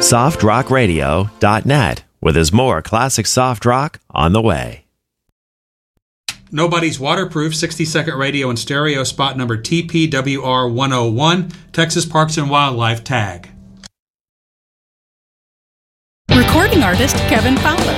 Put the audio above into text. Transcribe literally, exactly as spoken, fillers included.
soft rock radio dot net, where there's more classic soft rock on the way. Nobody's Waterproof, sixty second radio and stereo, spot number T P W R one oh one, Texas Parks and Wildlife tag. Recording artist Kevin Fowler.